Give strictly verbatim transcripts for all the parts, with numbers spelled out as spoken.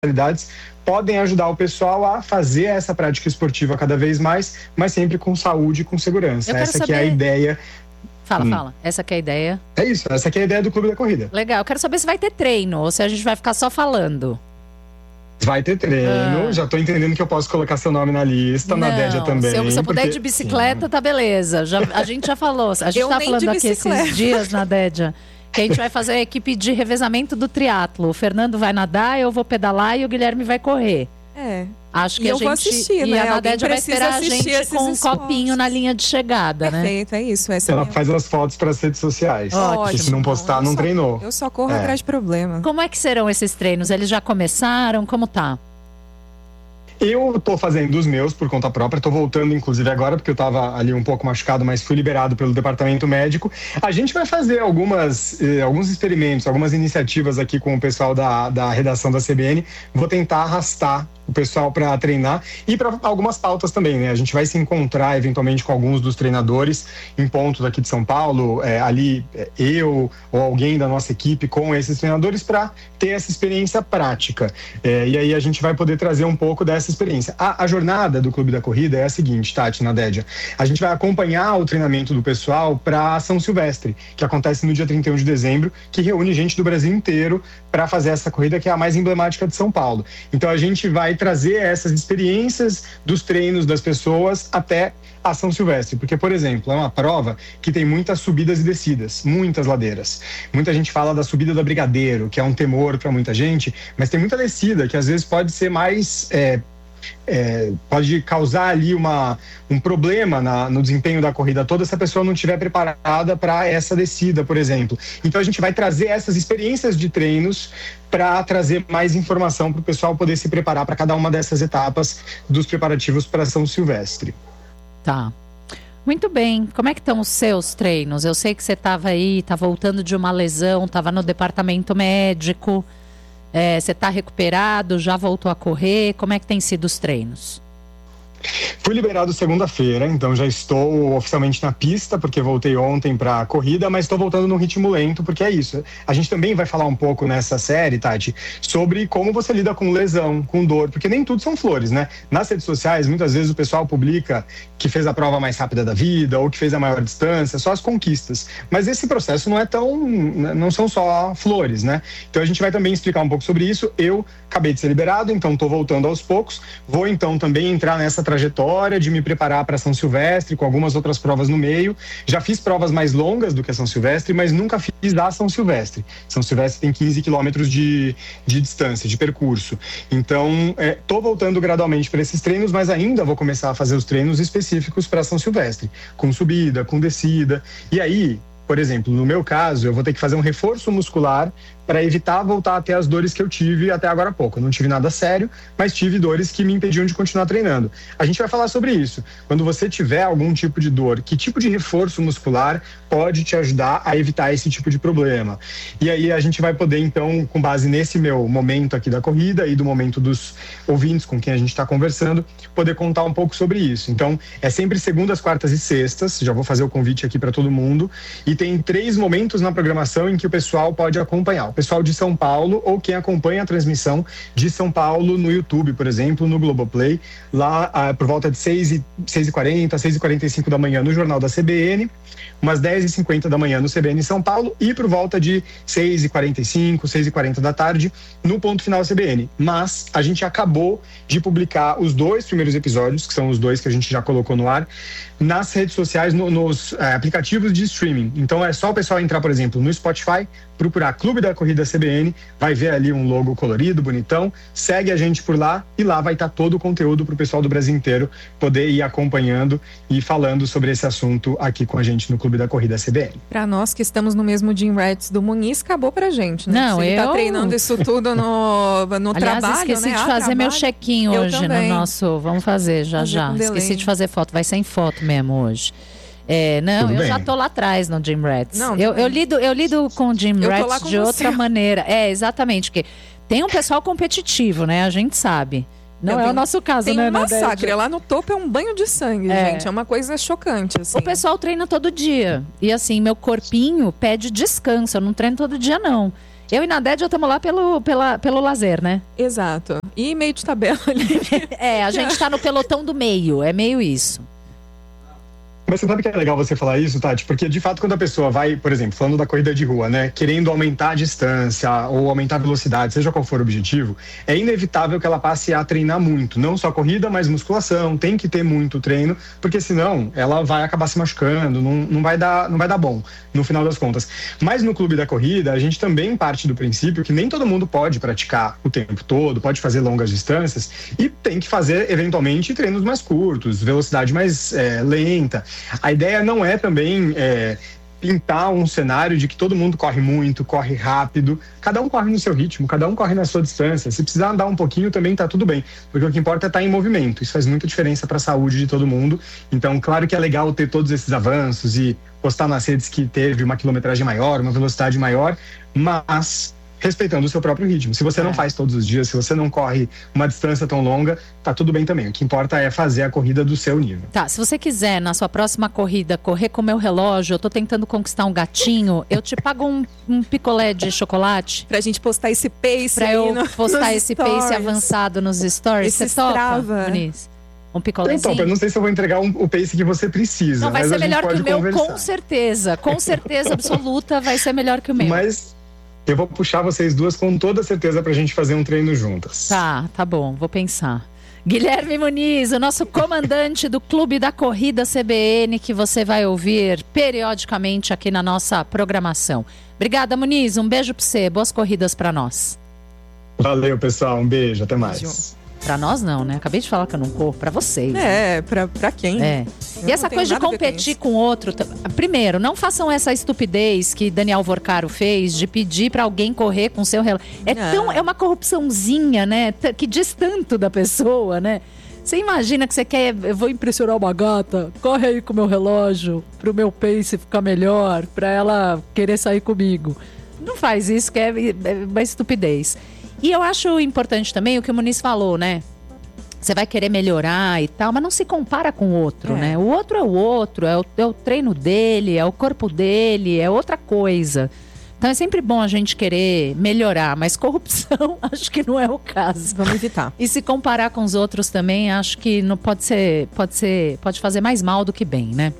modalidades podem ajudar o pessoal a fazer essa prática esportiva cada vez mais, mas sempre com saúde e com segurança. Essa saber... que é a ideia. Fala, hum. fala. Essa que é a ideia. É isso, essa que é a ideia do Clube da Corrida. Legal, eu quero saber se vai ter treino ou se a gente vai ficar só falando. Vai ter treino, ah. já tô entendendo que eu posso colocar seu nome na lista, não, na Dédia também. Se eu, se eu puder porque... ir de bicicleta, tá beleza. Já, a gente já falou, a gente eu tá falando aqui esses dias na Dédia, que a gente vai fazer a equipe de revezamento do triatlo. O Fernando vai nadar, eu vou pedalar e o Guilherme vai correr. É. Acho que e a eu gente, vou assistir, e né? a Nadédia vai esperar a gente com um esportes. copinho na linha de chegada, né? Perfeito, é isso. Essa Ela é faz as fotos para as redes sociais. Ótimo. Porque se não postar, não, não treinou. Só, eu só corro é. atrás de problema. Como é que serão esses treinos? Eles já começaram? Como tá? Eu tô fazendo os meus por conta própria, tô voltando inclusive agora, porque eu tava ali um pouco machucado, mas fui liberado pelo departamento médico. A gente vai fazer algumas, eh, alguns experimentos, algumas iniciativas aqui com o pessoal da, da redação da C B N. Vou tentar arrastar o pessoal para treinar e para algumas pautas também, né? A gente vai se encontrar eventualmente com alguns dos treinadores em pontos aqui de São Paulo, é, ali é, eu ou alguém da nossa equipe com esses treinadores para ter essa experiência prática. É, e aí a gente vai poder trazer um pouco dessa experiência. A, a jornada do Clube da Corrida é a seguinte, Tati, na Dédia. A gente vai acompanhar o treinamento do pessoal para São Silvestre, que acontece no dia trinta e um de dezembro, que reúne gente do Brasil inteiro para fazer essa corrida que é a mais emblemática de São Paulo. Então a gente vai trazer essas experiências dos treinos das pessoas até a São Silvestre, porque, por exemplo, é uma prova que tem muitas subidas e descidas, muitas ladeiras. Muita gente fala da subida do Brigadeiro, que é um temor para muita gente, mas tem muita descida que às vezes pode ser mais... É, É, pode causar ali uma, um problema na, no desempenho da corrida toda se a pessoa não estiver preparada para essa descida, por exemplo. Então a gente vai trazer essas experiências de treinos para trazer mais informação para o pessoal poder se preparar para cada uma dessas etapas dos preparativos para São Silvestre. Tá. Muito bem. Como é que estão os seus treinos? Eu sei que você estava aí, está voltando de uma lesão, estava no departamento médico. É, você está recuperado, já voltou a correr? Como é que tem sido os treinos? Fui liberado segunda-feira, então já estou oficialmente na pista, porque voltei ontem para a corrida, mas estou voltando num ritmo lento, porque é isso. A gente também vai falar um pouco nessa série, Tati, sobre como você lida com lesão, com dor, porque nem tudo são flores, né? Nas redes sociais, muitas vezes o pessoal publica que fez a prova mais rápida da vida, ou que fez a maior distância, só as conquistas. Mas esse processo não é tão... não são só flores, né? Então a gente vai também explicar um pouco sobre isso. Eu acabei de ser liberado, então estou voltando aos poucos. Vou então também entrar nessa trajetória de me preparar para São Silvestre, com algumas outras provas no meio. Já fiz provas mais longas do que a São Silvestre, mas nunca fiz a São Silvestre. São Silvestre tem quinze quilômetros de, de distância, de percurso. Então, estou é, voltando gradualmente para esses treinos, mas ainda vou começar a fazer os treinos específicos para São Silvestre, com subida, com descida. E aí, por exemplo, no meu caso, eu vou ter que fazer um reforço muscular para evitar voltar a ter as dores que eu tive até agora há pouco. Eu não tive nada sério, mas tive dores que me impediam de continuar treinando. A gente vai falar sobre isso. Quando você tiver algum tipo de dor, que tipo de reforço muscular pode te ajudar a evitar esse tipo de problema? E aí a gente vai poder, então, com base nesse meu momento aqui da corrida e do momento dos ouvintes com quem a gente está conversando, poder contar um pouco sobre isso. Então, é sempre segundas, quartas e sextas. Já vou fazer o convite aqui para todo mundo. E tem três momentos na programação em que o pessoal pode acompanhar. O pessoal de São Paulo ou quem acompanha a transmissão de São Paulo no YouTube, por exemplo, no Globoplay, lá ah, por volta de seis e quarenta, seis e quarenta e cinco da manhã no Jornal da C B N, umas dez e cinquenta da manhã no C B N São Paulo e por volta de seis e quarenta e cinco, seis e quarenta da tarde no Ponto Final C B N. Mas a gente acabou de publicar os dois primeiros episódios, que são os dois que a gente já colocou no ar, nas redes sociais, no, nos é, aplicativos de streaming. Então é só o pessoal entrar, por exemplo, no Spotify, procurar Clube da Corrida C B N, vai ver ali um logo colorido, bonitão, segue a gente por lá e lá vai estar todo o conteúdo para o pessoal do Brasil inteiro poder ir acompanhando e falando sobre esse assunto aqui com a gente no Clube da Corrida C B N. Para nós que estamos no mesmo Gym Rats do Muniz, acabou pra gente, né? Não, Você eu... tá treinando isso tudo no, no Aliás, trabalho, esqueci né? de ah, fazer trabalho. meu check-in hoje no nosso... Vamos fazer já fazer já. Esqueci de fazer foto, vai sem foto mesmo hoje. É, não, Tudo eu bem. já tô lá atrás no Gym Rats. Não, eu, eu, lido, eu lido com o Gym Rats de outra você. maneira. É, exatamente, porque tem um pessoal competitivo, né? A gente sabe. Não eu é tenho, o nosso caso, tem né? Tem um massacre. Lá no topo é um banho de sangue, é. gente. É uma coisa chocante, assim. O pessoal treina todo dia. E assim, meu corpinho pede descanso. Eu não treino todo dia, não. Eu e Nadé já estamos lá pelo, pela, pelo lazer, né? Exato. E meio de tabela ali. É, a gente está no pelotão do meio, é meio isso. Mas você sabe que é legal você falar isso, Tati? Porque, de fato, quando a pessoa vai, por exemplo, falando da corrida de rua, né? Querendo aumentar a distância ou aumentar a velocidade, seja qual for o objetivo, é inevitável que ela passe a treinar muito. Não só corrida, mas musculação. Tem que ter muito treino, porque senão ela vai acabar se machucando, não, não, vai dar, não vai dar bom, no final das contas. Mas no clube da corrida, a gente também parte do princípio que nem todo mundo pode praticar o tempo todo, pode fazer longas distâncias e tem que fazer, eventualmente, treinos mais curtos, velocidade mais é, lenta. A ideia não é também é, pintar um cenário de que todo mundo corre muito, corre rápido. Cada um corre no seu ritmo, cada um corre na sua distância. Se precisar andar um pouquinho também tá tudo bem, porque o que importa é estar em movimento. Isso faz muita diferença para a saúde de todo mundo. Então, claro que é legal ter todos esses avanços e postar nas redes que teve uma quilometragem maior, uma velocidade maior, mas respeitando o seu próprio ritmo. Se você é. não faz todos os dias, se você não corre uma distância tão longa, tá tudo bem também. O que importa é fazer a corrida do seu nível. Tá, se você quiser, na sua próxima corrida, correr com o meu relógio, eu tô tentando conquistar um gatinho, eu te pago um, um picolé de chocolate. Pra gente postar esse pace Pra aí eu no, postar esse stories. pace avançado nos stories. Esse você topa, Strava. Muniz? Um picolézinho? Eu topo, eu não sei se eu vou entregar um, o pace que você precisa. Não, vai mas ser a gente melhor que pode o meu, conversar. com certeza. Com certeza absoluta vai ser melhor que o meu. Mas eu vou puxar vocês duas com toda certeza pra gente fazer um treino juntas. Tá, tá bom, vou pensar. Guilherme Muniz, o nosso comandante do Clube da Corrida C B N, que você vai ouvir periodicamente aqui na nossa programação. Obrigada, Muniz, um beijo pra você, boas corridas pra nós. Valeu, pessoal, um beijo, até mais. Pra nós não, né? Acabei de falar que eu não corro, pra vocês. É, pra, pra quem? É. Eu e essa coisa de competir com outro, primeiro, não façam essa estupidez que Daniel Vorcaro fez de pedir pra alguém correr com seu relógio. É, tão, é uma corrupçãozinha, né? Que diz tanto da pessoa, né? Você imagina que você quer, eu vou impressionar uma gata, corre aí com o meu relógio pro meu pace ficar melhor, pra ela querer sair comigo. Não faz isso, que é, é uma estupidez. E eu acho importante também o que o Muniz falou, né? Você vai querer melhorar e tal, mas não se compara com o outro, é. né? O outro é o outro, é o, é o treino dele, é o corpo dele, é outra coisa. Então é sempre bom a gente querer melhorar, mas corrupção acho que não é o caso. Vamos evitar. E se comparar com os outros também, acho que não pode ser, pode ser, pode fazer mais mal do que bem, né?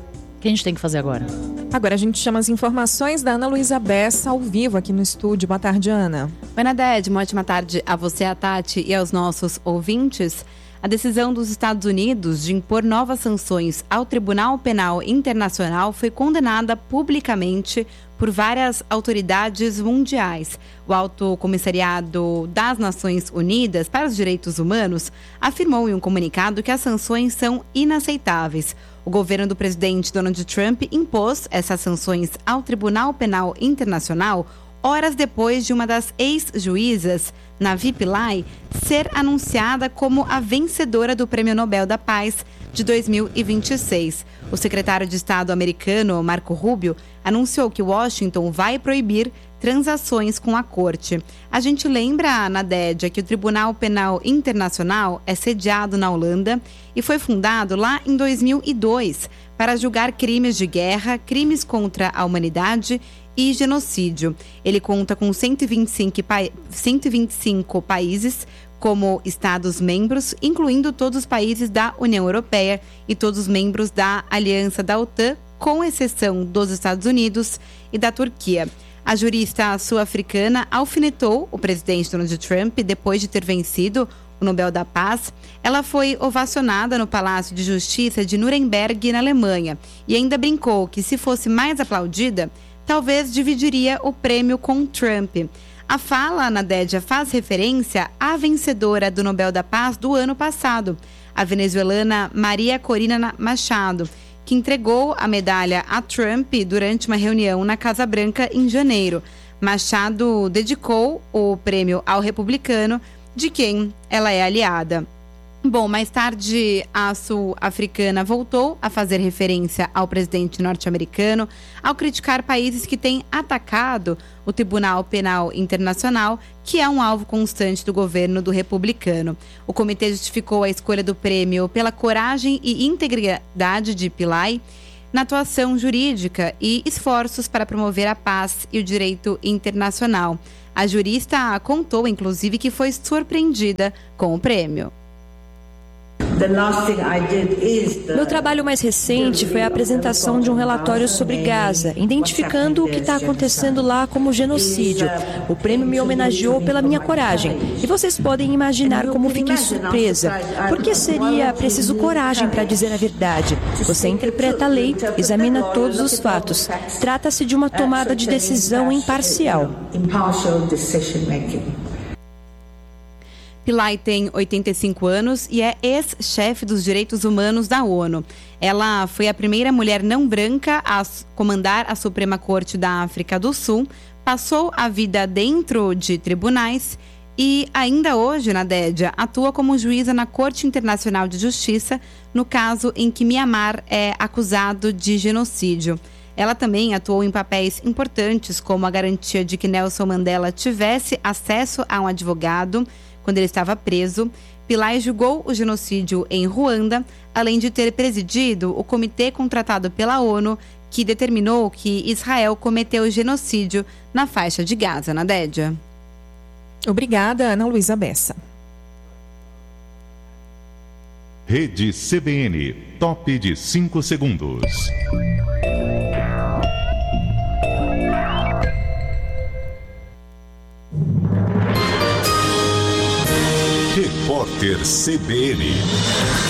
O que a gente tem que fazer agora? Agora a gente chama as informações da Ana Luísa Bessa ao vivo aqui no estúdio. Boa tarde, Ana. Oi, Nadé, uma ótima tarde a você, a Tati, e aos nossos ouvintes. A decisão dos Estados Unidos de impor novas sanções ao Tribunal Penal Internacional foi condenada publicamente por várias autoridades mundiais. O Alto Comissariado das Nações Unidas para os Direitos Humanos afirmou em um comunicado que as sanções são inaceitáveis. O governo do presidente Donald Trump impôs essas sanções ao Tribunal Penal Internacional horas depois de uma das ex-juízas, Navi Pillay, ser anunciada como a vencedora do Prêmio Nobel da Paz de dois mil e vinte e seis. O secretário de Estado americano, Marco Rubio, anunciou que Washington vai proibir transações com a corte. A gente lembra, Nadédia, que o Tribunal Penal Internacional é sediado na Holanda e foi fundado lá em dois mil e dois para julgar crimes de guerra, crimes contra a humanidade e genocídio. Ele conta com cento e vinte e cinco, pa- cento e vinte e cinco países como Estados-membros, incluindo todos os países da União Europeia e todos os membros da Aliança da OTAN, com exceção dos Estados Unidos e da Turquia. A jurista sul-africana alfinetou o presidente Donald Trump depois de ter vencido o Nobel da Paz. Ela foi ovacionada no Palácio de Justiça de Nuremberg, na Alemanha, e ainda brincou que, se fosse mais aplaudida, talvez dividiria o prêmio com Trump. A fala, Nadédia, faz referência à vencedora do Nobel da Paz do ano passado, a venezuelana Maria Corina Machado, que entregou a medalha a Trump durante uma reunião na Casa Branca em janeiro. Machado dedicou o prêmio ao republicano, de quem ela é aliada. Bom, mais tarde a sul-africana voltou a fazer referência ao presidente norte-americano ao criticar países que têm atacado o Tribunal Penal Internacional, que é um alvo constante do governo do republicano. O comitê justificou a escolha do prêmio pela coragem e integridade de Pillay, na atuação jurídica e esforços para promover a paz e o direito internacional. A jurista contou, inclusive, que foi surpreendida com o prêmio. Meu trabalho mais recente foi a apresentação de um relatório sobre Gaza, identificando o que está acontecendo lá como genocídio. O prêmio me homenageou pela minha coragem. E vocês podem imaginar como fiquei surpresa. Porque seria preciso coragem para dizer a verdade. Você interpreta a lei, examina todos os fatos. Trata-se de uma tomada de decisão imparcial. Pillay tem oitenta e cinco anos e é ex-chefe dos direitos humanos da ONU. Ela foi a primeira mulher não branca a comandar a Suprema Corte da África do Sul, passou a vida dentro de tribunais e ainda hoje, Nadédia, atua como juíza na Corte Internacional de Justiça, no caso em que Mianmar é acusado de genocídio. Ela também atuou em papéis importantes, como a garantia de que Nelson Mandela tivesse acesso a um advogado quando ele estava preso. Pillay julgou o genocídio em Ruanda, além de ter presidido o comitê contratado pela ONU que determinou que Israel cometeu o genocídio na faixa de Gaza, Nadédia. Obrigada, Ana Luísa Bessa. Rede C B N, top de cinco segundos. Repórter C B N.